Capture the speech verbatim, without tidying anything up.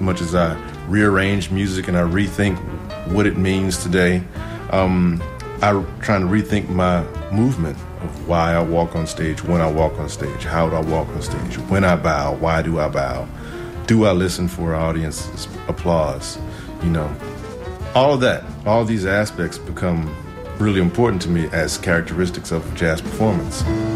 much as I rearrange music and I rethink what it means today, um, I'm trying to rethink my movement of why I walk on stage, when I walk on stage, how do I walk on stage, when I bow, why do I bow, do I listen for audience's applause, you know. All of that, all these aspects become really important to me as characteristics of jazz performance.